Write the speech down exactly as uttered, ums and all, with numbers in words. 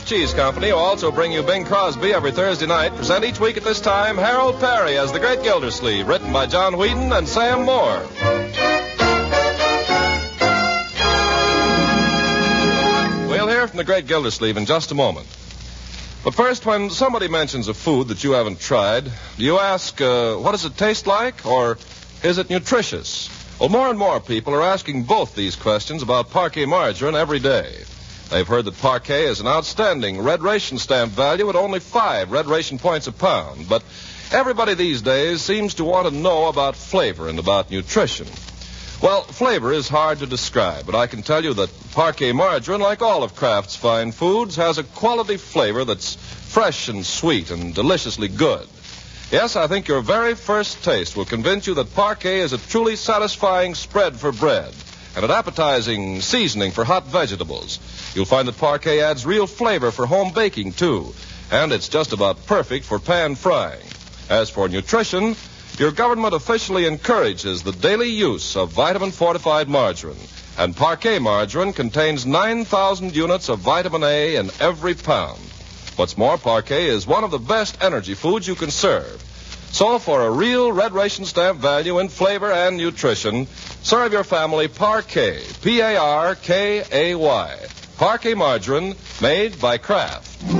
Cheese Company, who also bring you Bing Crosby every Thursday night, present each week at this time Harold Perry as the Great Gildersleeve, written by John Whedon and Sam Moore. We'll hear from the Great Gildersleeve in just a moment. But first, when somebody mentions a food that you haven't tried, do you ask, uh, what does it taste like, or is it nutritious? Well, more and more people are asking both these questions about Parquet margarine every day. They've heard that Parquet is an outstanding red ration stamp value at only five red ration points a pound. But everybody these days seems to want to know about flavor and about nutrition. Well, flavor is hard to describe, but I can tell you that Parquet margarine, like all of Kraft's fine foods, has a quality flavor that's fresh and sweet and deliciously good. Yes, I think your very first taste will convince you that Parquet is a truly satisfying spread for bread and an appetizing seasoning for hot vegetables. You'll find that Parquet adds real flavor for home baking, too, and it's just about perfect for pan frying. As for nutrition, your government officially encourages the daily use of vitamin-fortified margarine, and Parquet margarine contains nine thousand units of vitamin A in every pound. What's more, Parquet is one of the best energy foods you can serve. So for a real red ration stamp value in flavor and nutrition, serve your family Parquet, P A R K A Y. Parquet margarine made by Kraft.